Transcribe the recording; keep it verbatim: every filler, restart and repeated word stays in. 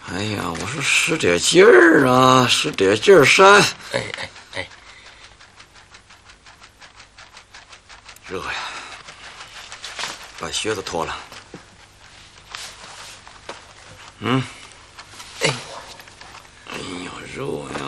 哎呀，我说使点劲儿啊，使点劲儿扇。 哎哎哎， 热呀！把靴子脱了。嗯。 哎， 哎呀，热呀！